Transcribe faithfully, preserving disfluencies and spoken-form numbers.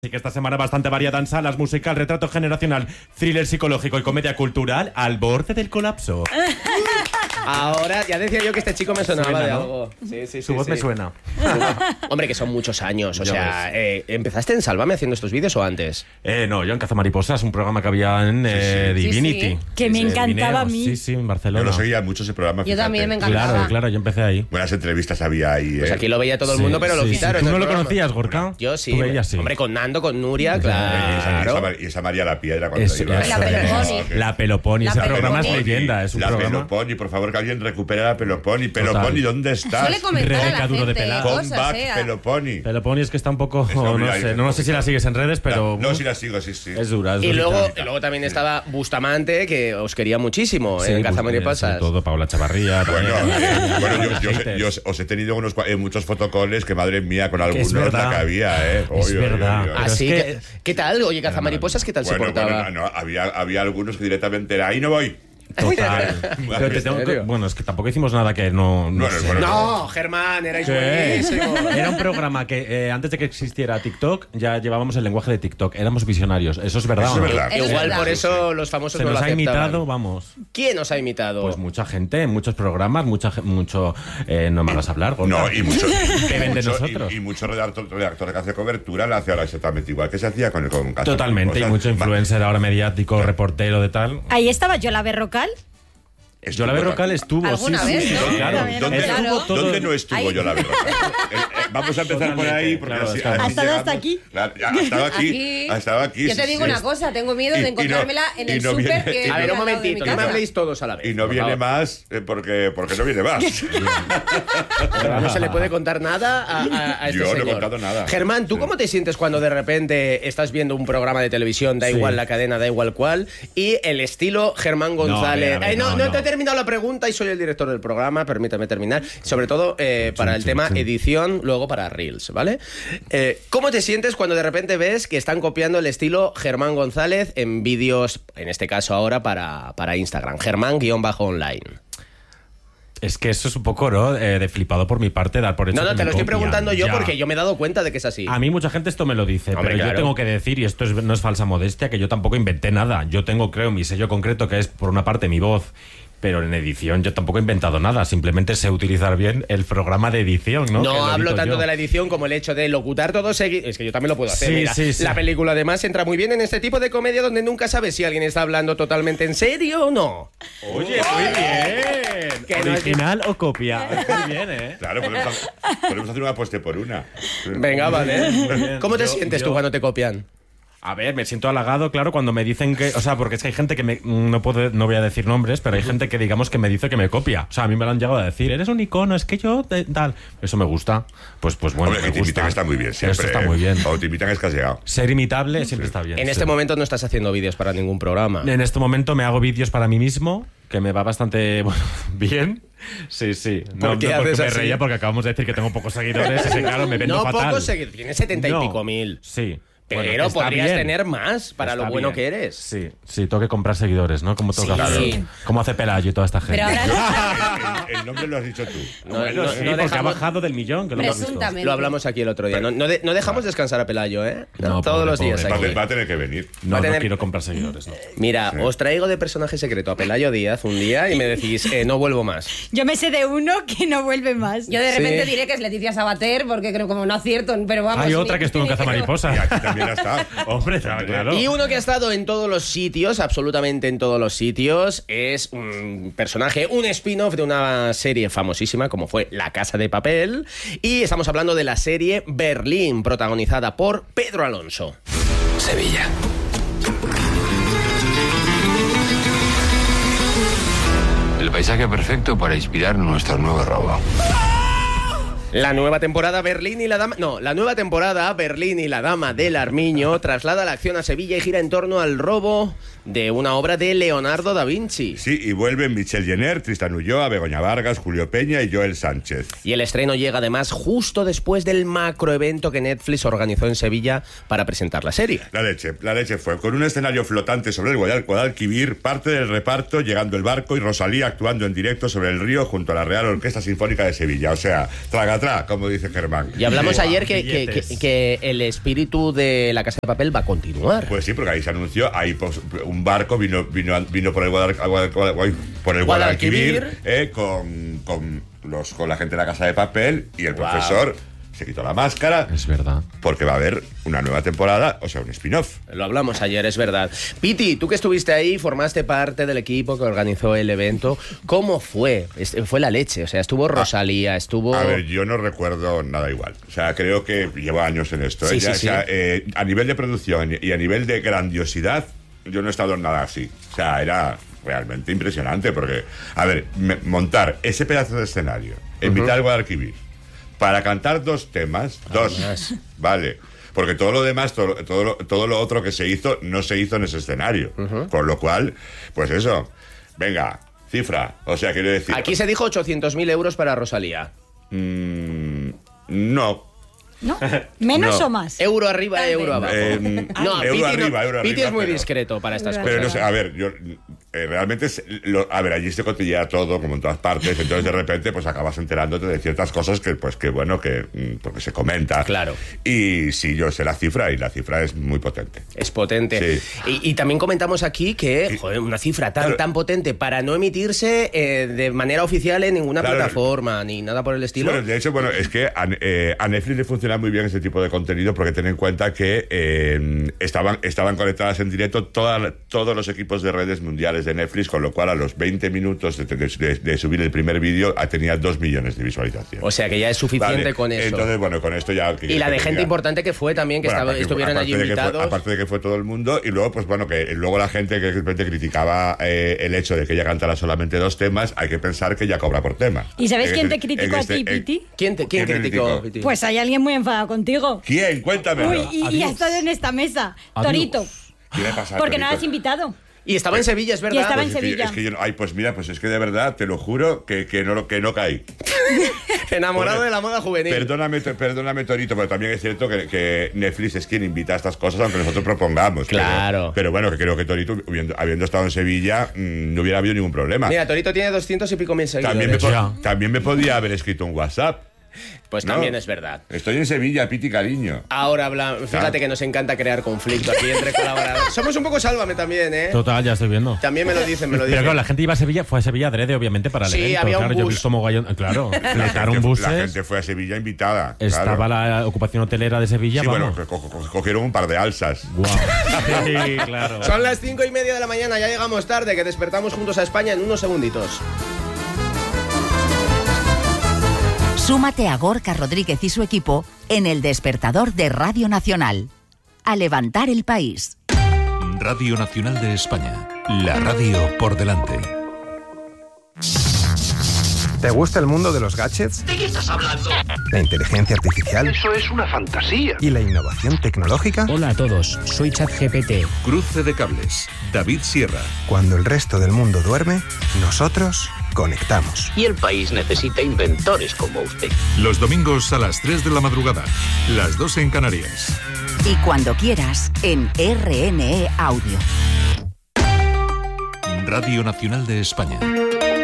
Así que esta semana bastante variada en salas, musical, retrato generacional, thriller psicológico y comedia cultural al borde del colapso. Ahora, ya decía yo que este chico me sonaba Suena, de ¿no? algo. Sí, sí, Su sí, voz sí. me suena. Hombre, que son muchos años. O Ya sea, ves. eh, ¿empezaste en Sálvame haciendo estos vídeos o antes? Eh, no, yo en Cazamariposas, un programa que había en eh, Sí, sí. Divinity. Que me Sí, encantaba a mí. Sí, sí, en Barcelona. Yo lo seguía mucho ese programa. Yo fíjate. también me encantaba. Claro, claro, yo empecé ahí. Buenas entrevistas había ahí. Pues eh. aquí lo veía todo el Sí, mundo, pero lo sí, sí. quitaron. ¿Tú del no lo programa. conocías, Gorka? Yo sí. Tú veías, sí. Hombre, con Nando, con Nuria, Y esa, y esa claro. Mar- y esa María la Piedra cuando Es- iba. es- La Peloponi. La Peloponi, La ese Peloponi. programa es leyenda, es un la programa. Peloponi, por favor, que alguien recupere la Peloponi. Peloponi, Total. ¿dónde estás? Suele comentar a Rebeca la Duro de gente Pelar. cosas, Come back, eh. Peloponi. Peloponi es que está un poco, Es que, hombre, no ahí sé, es no, un sé si la poquito. sigues en redes, pero No, sí la sigo, sí, sí. es dura, es Y durita. luego, luego también estaba Bustamante, que os quería muchísimo Sí, en pues, Cazamariposas. sí, todo, Paula Chavarría. Bueno, también. eh, bueno, yo, yo, Haters. yo os he tenido unos, cua- eh, muchos fotocoles que, madre mía, con es algunos verdad. la que había, ¿eh? Es Oy, oy, verdad. oy, oy. Pero Así es que, que- ¿qué tal? Oye, Cazamariposas, ¿qué tal se Bueno, portaba? bueno, no, había, había algunos que directamente era, ahí no voy. Total. Pero te ¿En tengo que- serio? bueno, es que tampoco hicimos nada que no. no Bueno, sé. bueno, No, Germán, erais ¿Qué? buenísimos. Era un programa que eh, antes de que existiera TikTok ya llevábamos el lenguaje de TikTok. Éramos visionarios. Eso es verdad. Eso ¿o no? es verdad. Eso es Igual verdad. por eso los famosos Se no nos lo ha aceptaban. imitado, vamos. ¿Quién os ha imitado? Pues mucha gente, en muchos programas, mucha ge- mucho. Eh, no me hagas hablar, Gorka. No, y mucho, Que ven de mucho- nosotros. Y, y mucho redactor, redactor que hace cobertura le hace ahora exactamente igual que se hacía con el con Casa Totalmente, y Mariposas. mucho influencer ahora mediático, reportero de tal. Ahí estaba Yola Berrocal. Estuvo Yo la Berrocal también. estuvo, sí, ¿Alguna sí, vez, sí, no? sí, claro. También, ¿Dónde, claro. Estuvo todo- ¿Dónde no estuvo Ahí. yo la Berrocal? Eh, eh, vamos a empezar por ahí, porque Claro, así, es que- así ¿Ha estado hasta llegamos. aquí? La- ha estado aquí, Aquí. ha estado aquí. Yo te sí, digo sí. una cosa, tengo miedo Y- y de no- encontrármela en y el no súper viene- que y A está ver, al un lado de momentito, mi no me casa. habléis todos a la vez. Y no por viene favor. más eh, porque, porque no viene más. No se le puede contar nada a, a- a este Yo no he señor. contado nada. Germán, ¿tú Sí. cómo te sientes cuando de repente estás viendo un programa de televisión, da Sí. igual la cadena, da igual cuál, y el estilo Germán No, a González? ver, a ver, Ay, no, no, no, no. te he terminado la pregunta y soy el director del programa, permítame terminar. Sobre todo eh, para el chum, tema chum. edición, luego para Reels, ¿vale? Eh, ¿Cómo te sientes cuando de repente ves que están copiando el estilo Germán González en vídeos, en este caso ahora para, para Instagram? Germán-online. Es que eso es un poco, ¿no? Eh, de flipado por mi parte dar por hecho No, no, que te me lo estoy copian. preguntando yo Ya. porque yo me he dado cuenta de que es así. A mí mucha gente esto me lo dice, Hombre, pero claro. yo tengo que decir, y esto es- no es falsa modestia, que yo tampoco inventé nada. Yo tengo, creo, mi sello concreto, que es por una parte mi voz, pero en edición yo tampoco he inventado nada. Simplemente sé utilizar bien el programa de edición, ¿no? No, Que lo hablo edito tanto yo. de la edición como el hecho de locutar todo seguido. Es que yo también lo puedo hacer. Sí, mira. sí, sí. La película además entra muy bien en este tipo de comedia donde nunca sabes si alguien está hablando totalmente en serio o no. Oye, muy bien. Que no es- ¿Original o copia? Muy bien, ¿eh? Claro, podemos, hacer- podemos hacer una apuesta por una. Venga, vale. bien. ¿Cómo te Yo- sientes yo- tú cuando te copian? A ver, me siento halagado, claro, cuando me dicen que... O sea, porque es que hay gente que me... No puedo, no voy a decir nombres, pero hay gente que, digamos, que me dice que me copia. O sea, a mí me lo han llegado a decir. Eres un icono, es que yo... te- tal. Eso me gusta. Pues, pues bueno, Hombre, me que te gusta. imitan está muy bien siempre. Eso está ¿eh? muy bien. O te imitan es que has llegado. Ser imitable siempre está bien. En sí. este momento no estás haciendo vídeos para ningún programa. En este momento me hago vídeos para mí mismo, que me va bastante bueno, bien. Sí, sí. No, ¿Por qué no, porque haces me así? reía porque acabamos de decir que tengo pocos seguidores. Ese, claro, me vendo No fatal. pocos seguidores, tienes setenta y No. pico mil. Sí. Pero Bueno, está podrías bien. tener más para Está lo bueno bien. que eres. Sí, sí, tengo que comprar seguidores, ¿no? Como tengo que Sí. hacer. Como hace Pelayo y toda esta gente. Pero ahora El, el nombre lo has dicho tú. No, Bueno, no- sí, no porque ha dejamos- bajado del millón, que lo hemos visto. presuntamente. Lo hablamos aquí el otro día. No, no de- no dejamos descansar a Pelayo, ¿eh? No, Todos pobre, los días pobre, Va a, aquí. te- va a tener que venir. No, Va a no tener- quiero comprar seguidores, no. Mira, os traigo de personaje secreto a Pelayo Díaz un día y me decís, eh, no vuelvo más. Yo me sé de uno que no vuelve más. Yo de Sí. repente diré que es Leticia Sabater, porque creo como no acierto, pero vamos. Hay ni- otra que estuvo en ni- Y Cazamariposas. aquí también ha estado. Hombre, claro. Y uno que ha estado en todos los sitios, absolutamente en todos los sitios, es un personaje, un spin-off de una serie famosísima como fue La Casa de Papel. Y estamos hablando de la serie Berlín, protagonizada por Pedro Alonso. Sevilla. El paisaje perfecto para inspirar nuestro nuevo robo. La nueva temporada Berlín y la dama... No, la nueva temporada Berlín y la dama del Armiño traslada la acción a Sevilla y gira en torno al robo de una obra de Leonardo da Vinci. Sí, y vuelven Michelle Jenner, Tristan Ulloa, Begoña Vargas, Julio Peña y Joel Sánchez. Y el estreno llega además justo después del macroevento que Netflix organizó en Sevilla para presentar la serie. La leche, la leche fue con un escenario flotante sobre el Guadal- Guadalquivir, parte del reparto llegando el barco y Rosalía actuando en directo sobre el río junto a la Real Orquesta Sinfónica de Sevilla. O sea, traga atrás, como dice Germán. Y hablamos Sí, ayer que, que, que, que el espíritu de La Casa de Papel va a continuar. Pues sí, porque ahí se anunció, ahí pues, un barco vino, vino, vino por el Guadalquivir, por el Guadalquivir. Guadalquivir eh, con, con, los, con la gente de La Casa de Papel y el Wow. profesor se quitó la máscara. Es verdad. Porque va a haber una nueva temporada, o sea, un spin-off. Lo hablamos ayer, es verdad. Piti, tú que estuviste ahí, formaste parte del equipo que organizó el evento. ¿Cómo fue? Este, fue la leche, o sea, estuvo Rosalía, estuvo... A ver, yo no recuerdo nada igual. O sea, creo que llevo años en esto. Sí, ¿eh? sí, Ya, sí. O sea, eh, a nivel de producción y a nivel de grandiosidad, yo no he estado en nada así. O sea, era realmente impresionante porque, a ver, me- montar ese pedazo de escenario en mitad del Guadalquivir para cantar dos temas, dos, Además. vale. Porque todo lo demás, todo, todo, lo, todo lo otro que se hizo, no se hizo en ese escenario. Con lo cual, pues eso, venga, cifra. O sea, quiero decir... Aquí se dijo ochocientos mil euros para Rosalía. Mm, no. ¿No? ¿Menos No. o más? Euro arriba, Tal vez. euro abajo. Eh, no, euro Piti, arriba, no, euro Piti arriba, es muy pero- discreto para estas Pero no cosas. sé, a ver, yo eh, realmente, es lo- a ver, allí se cotillea todo, como en todas partes, entonces de repente pues acabas enterándote de ciertas cosas que, pues que bueno, que mm, porque se comenta. Claro. Y sí, yo sé la cifra y la cifra es muy potente. Es potente. Sí. Y, y también comentamos aquí que, joder, una cifra tan, Claro. tan potente para no emitirse eh, de manera oficial en ninguna Claro. plataforma ni nada por el Sí, estilo. bueno, de hecho, bueno, es que a, eh, a Netflix le funciona muy bien este tipo de contenido porque ten en cuenta que eh, estaban, estaban conectadas en directo toda- todos los equipos de redes mundiales de Netflix, con lo cual a los veinte minutos de, de- de- de subir el primer vídeo ah, tenía dos millones de visualizaciones. O sea que ya es suficiente Vale, con eso. Entonces, bueno, con esto ya... y la de gente tenía- importante que fue también, que Bueno, estaba- aparte- estuvieron allí aparte de que fue- invitados. aparte de que fue todo el mundo, y luego, pues bueno, que luego la gente que de repente criticaba eh, el hecho de que ella cantara solamente dos temas, hay que pensar que ella cobra por tema. ¿Y sabes En quién te este- criticó en a ti, este- en- Piti? ¿Quién, te, quién ¿Quién me criticó? criticó? Piti? Pues hay alguien muy enfadado contigo. ¿Quién? Cuéntamelo. Uy, y, y ha Adiós. estado en esta mesa. Adiós. Torito. ¿Qué le pasa a Porque no Torito? lo has invitado. Y estaba en Sevilla, es verdad. Y estaba Pues en es que yo- Sevilla. es que yo no- ay, pues mira, pues es que de verdad, te lo juro, que, que, no, que no caí. Enamorado Joder. de la moda juvenil. Perdóname, to- perdóname, Torito, pero también es cierto que, que Netflix es quien invita a estas cosas, aunque nosotros propongamos. Pero- Claro. Pero, bueno, que creo que Torito, habiendo, habiendo estado en Sevilla, mmm, no hubiera habido ningún problema. Mira, Torito tiene doscientos y pico mil seguidores. también, me po- Ya. también me podía haber escrito un WhatsApp. Pues ¿no? también es verdad. Estoy en Sevilla, Piti, cariño. Ahora habla, fíjate Claro. que nos encanta crear conflicto aquí entre colaboradores. Somos un poco Sálvame también, ¿eh? Total, ya estoy viendo. También me lo dicen, me lo Pero dicen. claro, la gente iba a Sevilla, fue a Sevilla adrede, obviamente, para el Sí, evento. había un claro, yo he bus. visto mogollón. Claro, La fletaron gente, buses. la gente fue a Sevilla invitada. Estaba claro. la ocupación hotelera de Sevilla, Sí, bueno, vamos. co- co- cogieron un par de alzas. Guau. Sí, claro. Son las cinco y media de la mañana, ya llegamos tarde, que despertamos juntos a España en unos segunditos. Súmate a Gorka Rodríguez y su equipo en el despertador de Radio Nacional. A levantar el país. Radio Nacional de España. La radio por delante. ¿Te gusta el mundo de los gadgets? ¿De qué estás hablando? ¿La inteligencia artificial? Eso es una fantasía. ¿Y la innovación tecnológica? Hola a todos, soy ChatGPT. Cruce de cables. David Sierra. Cuando el resto del mundo duerme, nosotros conectamos. Y el país necesita inventores como usted. Los domingos a las tres de la madrugada. Las dos en Canarias. Y cuando quieras, en R N E Audio. Radio Nacional de España.